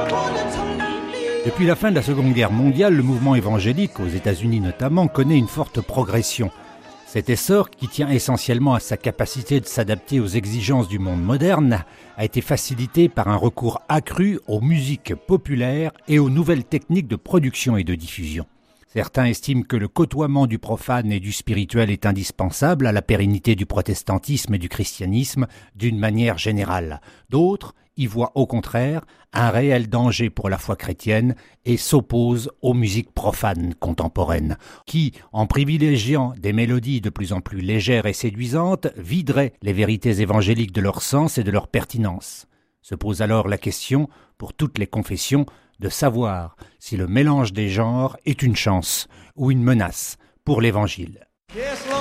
Depuis la fin de la Seconde Guerre mondiale, le mouvement évangélique, aux États-Unis notamment, connaît une forte progression. Cet essor, qui tient essentiellement à sa capacité de s'adapter aux exigences du monde moderne, a été facilité par un recours accru aux musiques populaires et aux nouvelles techniques de production et de diffusion. Certains estiment que le côtoiement du profane et du spirituel est indispensable à la pérennité du protestantisme et du christianisme d'une manière générale. D'autres y voient au contraire un réel danger pour la foi chrétienne et s'opposent aux musiques profanes contemporaines, qui, en privilégiant des mélodies de plus en plus légères et séduisantes, videraient les vérités évangéliques de leur sens et de leur pertinence. Se pose alors la question, pour toutes les confessions, de savoir si le mélange des genres est une chance ou une menace pour l'Évangile. Yes,